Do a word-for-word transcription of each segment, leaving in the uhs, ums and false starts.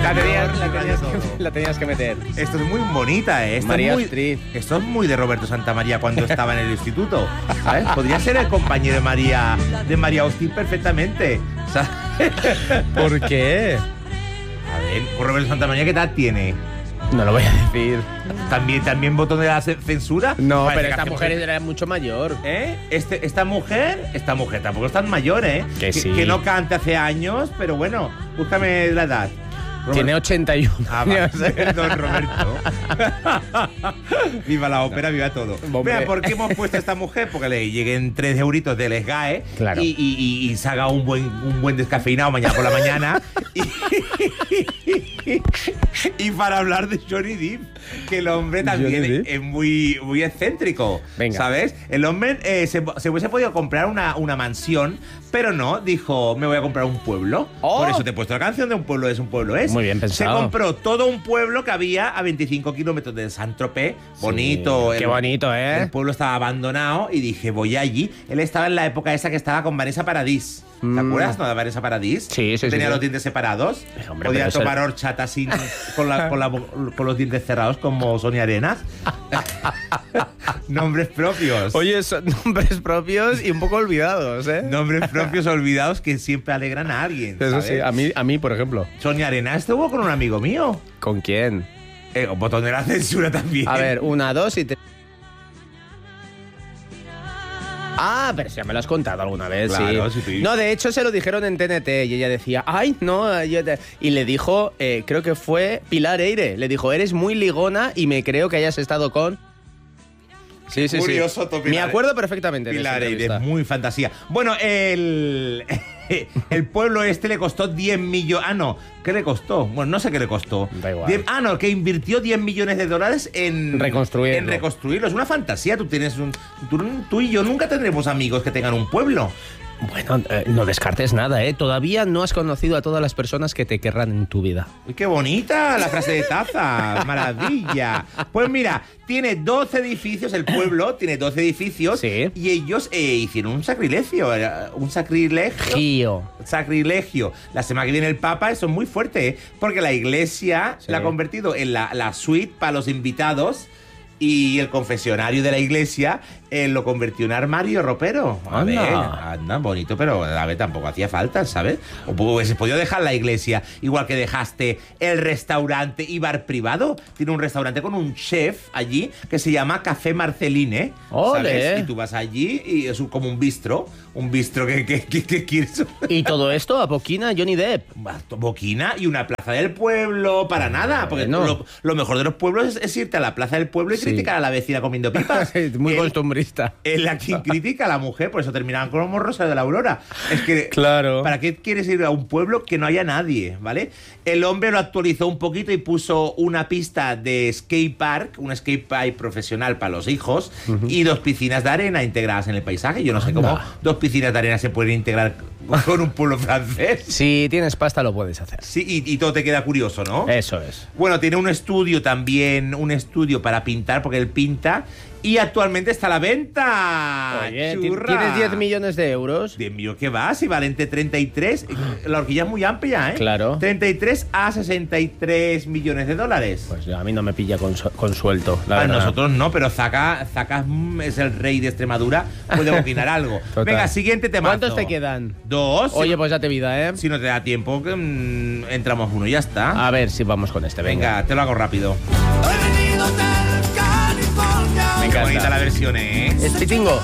La tenías, mayor, la, tenías todo. que, la tenías que meter. Esto es muy bonita, ¿eh? Esto María es muy, Astrid. esto es muy de Roberto Santamaría cuando estaba en el instituto, ¿sabes? Podría ser el compañero de María de María Austin perfectamente, ¿sabes? ¿Por qué? A ver, Roberto Santamaría, ¿qué edad tiene? No lo voy a decir. ¿También, también botón de la ce- censura? No, Parece pero que esta hace mujer mucho- era mucho mayor. ¿Eh? Este, esta mujer, esta mujer tampoco es tan mayor, ¿eh? Que sí. que no canta hace años, pero bueno, búscame la edad. Tiene ochenta y uno Ah, años. vale. Don Roberto. Viva la ópera, viva todo. Hombre. Vea, ¿por qué hemos puesto a esta mujer? Porque le lleguen tres euritos del S G A E Claro. y, y, y, y se haga un buen, un buen descafeinado mañana por la mañana. y, y para hablar de Johnny Depp, que el hombre también Johnny Depp. es muy, muy excéntrico. Venga. ¿Sabes? El hombre eh, se, se hubiese podido comprar una, una mansión, pero no, dijo, me voy a comprar un pueblo. Oh. Por eso te he puesto la canción de Un pueblo es, un pueblo es. Muy bien pensado. Se compró todo un pueblo que había a veinticinco kilómetros de Saint-Tropez. Bonito. Qué el- bonito, ¿eh? El pueblo estaba abandonado y dije, voy allí. Él estaba en la época esa que estaba con Vanessa Paradis. ¿Te Mm. acuerdas, no, de Vanessa Paradis? Sí, sí, sí, Tenía sí. los dientes separados. Eh, hombre, Podía pero eso- tomar horchata sin, con, la- con, la- con los dientes cerrados como Sonia Arenas. Nombres propios. Oye, son nombres propios y un poco olvidados, ¿eh? Nombres propios olvidados que siempre alegran a alguien. Eso ¿sabes? sí, a mí, a mí, por ejemplo. Sonia Arenas estuvo con un amigo mío. ¿Con quién? Eh, botón de la censura también. A ver, una, dos y tres. Ah, pero si ya me lo has contado alguna vez, Claro, sí. sí, sí. No, de hecho se lo dijeron en T N T y ella decía, ay, no, yo te-". y le dijo, eh, creo que fue Pilar Eire, le dijo, eres muy ligona y me creo que hayas estado con... Sí, sí, Curioso, sí. to, Pilar- Me acuerdo perfectamente de esa Pilar Eire, entrevista. muy fantasía. Bueno, el, el pueblo este le costó diez millones. Ah, no, ¿qué le costó? Bueno, no sé qué le costó. Da igual. diez ah, no, que invirtió diez millones de dólares en Reconstruirlo. En reconstruirlo. Es una fantasía. Tú tienes un. Tú, tú y yo nunca tendremos amigos que tengan un pueblo. Bueno, eh, no descartes nada, ¿eh? Todavía no has conocido a todas las personas que te querrán en tu vida. Uy, qué bonita la frase de Taza. Maravilla. Pues mira, tiene doce edificios, el pueblo tiene doce edificios. Sí. Y ellos eh, hicieron un sacrilegio. eh, Un sacrilegio. Gio. Sacrilegio. La semana que viene el Papa, eso es muy fuerte, ¿eh? Porque la iglesia Sí. la ha convertido en la, la suite para los invitados y el confesionario de la iglesia eh, lo convirtió en armario ropero. A Anda. ver, anda, bonito, pero a ver, tampoco hacía falta, ¿sabes? O hubiese podido dejar la iglesia, igual que dejaste el restaurante y bar privado. Tiene un restaurante con un chef allí que se llama Café Marceline, ¡Ole! ¿sabes? Y tú vas allí y es un- como un bistro, un bistro que, que, que, que quieres... Y todo esto a Poquina, Johnny Depp. Boquina y una plaza del pueblo, para nada. Porque Bueno. lo, lo mejor de los pueblos es, es irte a la plaza del pueblo y Sí. criticar a la vecina comiendo pipas. Muy El- costumbrista. el a quien critica a la mujer, por eso terminaban con los Rosario de la Aurora. Es que, Claro. ¿para qué quieres ir a un pueblo que no haya nadie, ¿vale? El hombre lo actualizó un poquito y puso una pista de skate park, un skate park profesional para los hijos, y dos piscinas de arena integradas en el paisaje. Yo no sé cómo Anda. dos piscinas de arena se pueden integrar con un pueblo francés. Si tienes pasta lo puedes hacer. Sí, y, y todo te queda curioso, ¿no? Eso es. Bueno, tiene un estudio también, un estudio para pintar, porque él pinta, y actualmente está a la venta. Oye, ti- Churra. ¿tienes diez millones de euros? diez millones que va, si vale entre treinta y tres, la horquilla es muy amplia, ¿eh? Claro. treinta y tres a sesenta y tres millones de dólares. Pues a mí no me pilla con, su- con suelto, la a verdad. nosotros no, pero Zaka, Zaka mm, es el rey de Extremadura, puede boquinar algo. Total. Venga, siguiente tema. ¿Cuántos te quedan? Dos. Oye, pues date vida, ¿eh? Si no te da tiempo, que, mm, entramos uno y ya está. A ver si vamos con este, venga. Venga, te lo hago rápido. He venido del California. Me Qué encanta. bonita la versión, ¿eh? ¿Es Pitingo?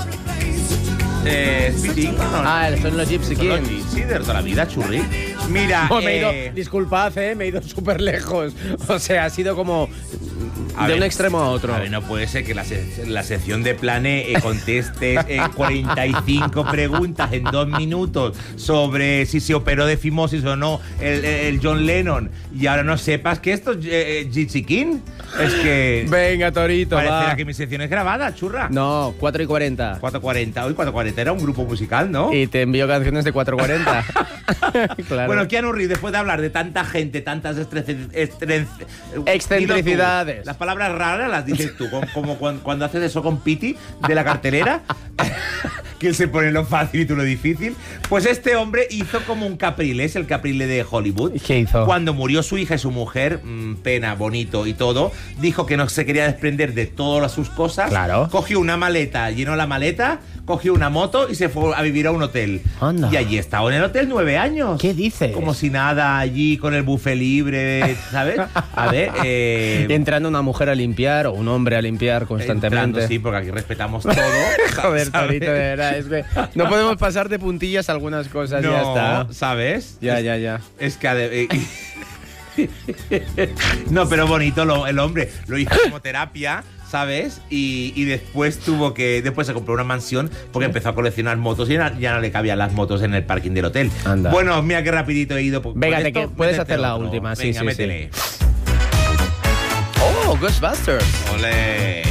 Eh, Speeding, ¿no? Ah, son los Gypsy Son los Kings. Gypsy de toda la vida, churri. Mira, Oh, me he eh, ido, disculpad, eh, me he ido súper lejos. O sea, ha sido como a de ver, un extremo a otro. A ver, no puede ser que la, se- la sección de Plane eh, conteste eh, cuarenta y cinco preguntas en dos minutos sobre si se operó de fimosis o no el, el John Lennon y ahora no sepas que esto es eh, Gypsy King. Es que Venga, Torito, parecerá va. que mi sección es grabada, churra. No, cuatro y cuarenta. cuatro cuarenta, hoy cuatro cuarenta era un grupo musical, ¿no? Y te envío canciones de cuatro cuarenta. Claro. Bueno, Keanu Reeves, después de hablar de tanta gente, tantas estre- estre- Excentricidades. Dilo tú. Las palabras raras las dices tú, como, como cuando, cuando haces eso con Piti de la cartelera. que él se pone lo fácil y tú lo difícil. Pues este hombre hizo como un Capriles, el Caprile de Hollywood. ¿Qué hizo? Cuando murió su hija y su mujer, mmm, pena, bonito y todo, dijo que no se quería desprender de todas sus cosas. Claro. Cogió una maleta, llenó la maleta, cogió una moto y se fue a vivir a un hotel. Anda. Y allí estaba en el hotel nueve años. ¿Qué dices? Como si nada, allí con el buffet libre, ¿sabes? A ver, eh... entrando una mujer a limpiar o un hombre a limpiar constantemente. Entrando, sí, porque aquí respetamos todo. Joder, ¿sabes? Torito, de verdad, es que no podemos pasar de puntillas algunas cosas, No, ya está. ¿sabes? Ya, es, ya, ya. Es que... ade- No, pero bonito lo, el hombre. Lo hizo como terapia, ¿sabes? Y, y después tuvo que... Después se compró una mansión porque empezó a coleccionar motos y ya, ya no le cabían las motos en el parking del hotel. Anda. Bueno, mira qué rapidito he ido. Por, Venga, por te esto, que- puedes métete hacer la otro. última, sí, Venga, sí, métele. Oh, Ghostbusters. Ole.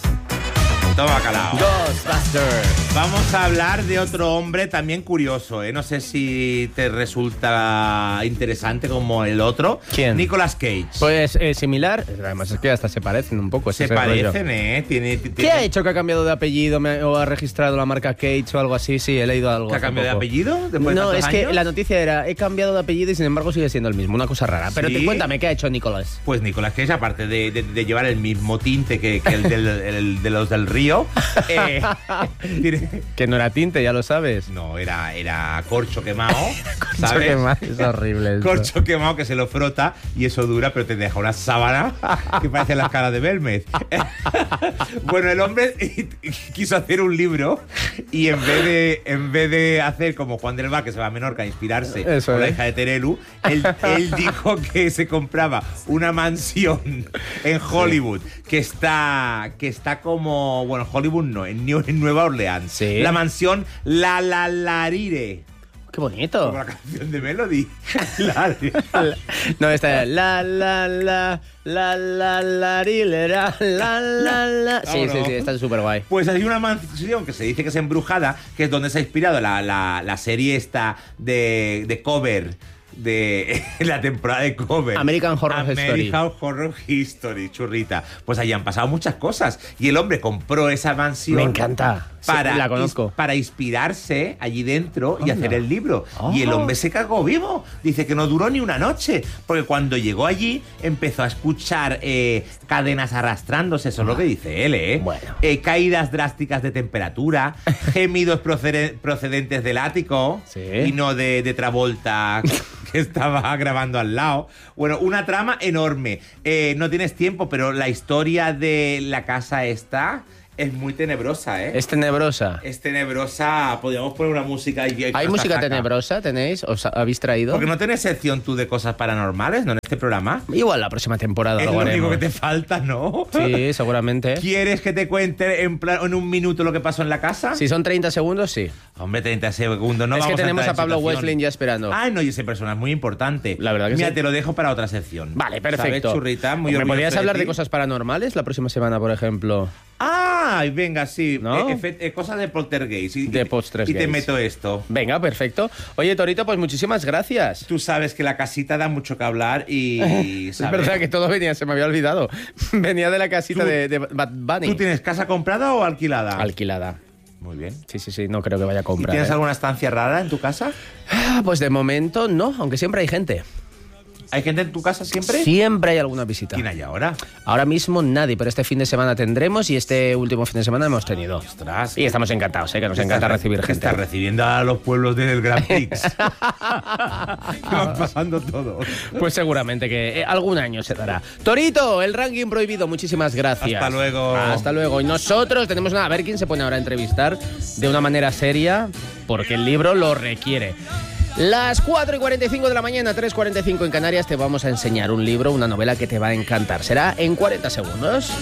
Toma, calao. Ghostbusters. Vamos a hablar de otro hombre también curioso, ¿eh? No sé si te resulta interesante como el otro. ¿Quién? Nicolas Cage. Pues eh, similar, además es que hasta se parecen un poco. Se ese es el rollo. parecen, ¿eh? Tiene, tiene- ¿Qué ha hecho que ha cambiado de apellido me- o ha registrado la marca Cage o algo así? Sí, he leído algo. ¿Que ha hace cambiado de poco. apellido? Después de No, tantos es que años? la noticia era, he cambiado de apellido y sin embargo sigue siendo el mismo, una cosa rara. Pero ¿Sí? te, cuéntame, ¿qué ha hecho Nicolás? Pues Nicolas Cage, aparte de, de- de llevar el mismo tinte que, que el, del, el de los del río, eh, tiene- Que no era tinte, ya lo sabes. no, era, era corcho quemado, Eso ¿sabes? que más es horrible esto. Corcho quemado que se lo frota y eso dura, pero te deja una sábana que parece las caras de Belmez. Bueno, el hombre quiso hacer un libro y en vez de en vez de hacer como Juan del Bar, que se va a Menorca a inspirarse Eso con la es. hija de Terelu, él, él dijo que se compraba una mansión en Hollywood que está que está como, bueno, Hollywood no, en, New- en Nueva Orleans. Sí. La mansión La La Larire. Qué bonito. Como la canción de Melody. La- No, esta es la la la la la la rilera, la la la. Sí, sí, Vámonos. sí, está súper guay. Pues hay una mansión que se dice que es embrujada, que es donde se ha inspirado la, la, la serie esta de, de cover, de la temporada de cover. American Horror American Story. Horror History, churrita. Pues allí han pasado muchas cosas. Y el hombre compró esa mansión. Me encanta. Para, Sí, la conozco. ins- para inspirarse allí dentro y Anda. hacer el libro. Oh. Y el hombre se cagó vivo. Dice que no duró ni una noche. Porque cuando llegó allí empezó a escuchar eh, cadenas arrastrándose. Eso es lo que dice él, ¿eh? Bueno. Eh, caídas drásticas de temperatura, gemidos procede- procedentes del ático Sí. y no de, de Travolta que estaba grabando al lado. Bueno, una trama enorme. Eh, no tienes tiempo, pero la historia de la casa esta es muy tenebrosa, ¿eh? Es tenebrosa. Es tenebrosa. Podríamos poner una música y ¿Hay música tenebrosa, tenéis? ¿Os habéis traído? Porque no tenés sección tú de cosas paranormales, ¿no? En este programa. Igual la próxima temporada Es lo lo único haremos. que te falta, ¿no? Sí, seguramente. ¿Quieres que te cuente en, plan- en un minuto lo que pasó en la casa? Si son treinta segundos, sí. Hombre, treinta segundos, no es que vamos tenemos entrar a en Pablo situación. Wesling ya esperando. Ay, no, y ese persona es muy importante. La verdad que Mira, sí. te lo dejo para otra sección. Vale, perfecto. ¿Sabes, churrita? Muy ¿Me orgulloso podrías de hablar de ti. cosas paranormales la próxima semana, por ejemplo? Ah, venga, sí. ¿No? Eh, efe- eh, cosas de poltergeist. Y, De y- poltergeist. Y te meto esto. Venga, perfecto. Oye, Torito, pues muchísimas gracias. Tú sabes que la casita da mucho que hablar y... Es ¿sabes? verdad que todo venía, se me había olvidado. Venía de la casita Tú- de, de Bad Bunny. ¿Tú tienes casa comprada o alquilada? Alquilada. Muy bien. Sí, sí, sí, no creo que vaya a ¿Y comprar. tienes ¿eh? alguna estancia rara en tu casa? Ah, Pues de momento no, aunque siempre hay gente. ¿Hay gente en tu casa siempre? Siempre hay alguna visita. ¿Quién hay ahora? Ahora mismo nadie, pero este fin de semana tendremos y este último fin de semana hemos tenido. Ostras. Y estamos encantados, ¿eh? que nos Estás encanta re- recibir gente. Estás recibiendo a los pueblos del Grand Prix. Que van pasando todos. Pues seguramente que eh, algún año se dará. Torito, el ranking prohibido, muchísimas gracias. Hasta luego. Hasta luego. Y nosotros tenemos una... A ver quién se pone ahora a entrevistar de una manera seria, porque el libro lo requiere. Las cuatro y cuarenta y cinco de la mañana, tres y cuarenta y cinco en Canarias, te vamos a enseñar un libro, una novela que te va a encantar. Será en cuarenta segundos.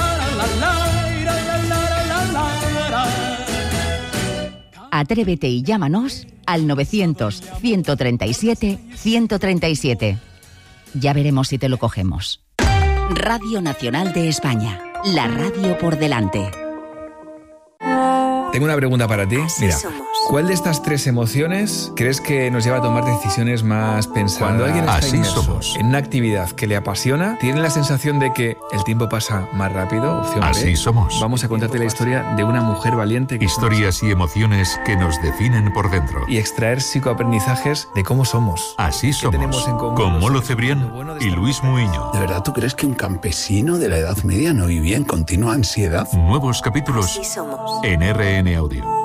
Atrévete y llámanos al novecientos, ciento treinta y siete, ciento treinta y siete. Ya veremos si te lo cogemos. Radio Nacional de España. La radio por delante. Tengo una pregunta para ti. Así Mira, somos. ¿cuál de estas tres emociones crees que nos lleva a tomar decisiones más pensadas? Cuando alguien está Así inmerso somos. en una actividad que le apasiona, ¿tiene la sensación de que el tiempo pasa más rápido? Opción B. Así somos. Vamos a contarte la historia de una mujer valiente que Historias y emociones que nos definen por dentro. y extraer psicoaprendizajes de cómo somos. Así ¿Qué tenemos somos. en común Con los Molo seres Cebrián humanos? Lo bueno de y estar Luis Muiño. ¿De verdad tú crees que un campesino de la Edad Media no vivía en continua ansiedad? Nuevos capítulos Así somos. en R N Audio.